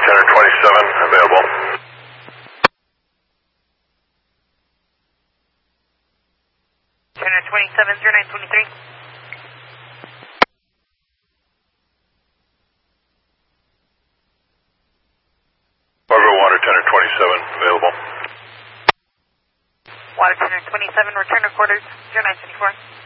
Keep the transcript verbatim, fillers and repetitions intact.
Tenor twenty-seven, available. Tenor twenty-seven, zero nine twenty-three. Fargo Water Tenor twenty-seven, available. Water Tenor twenty-seven, return to quarters, zero nine twenty-four.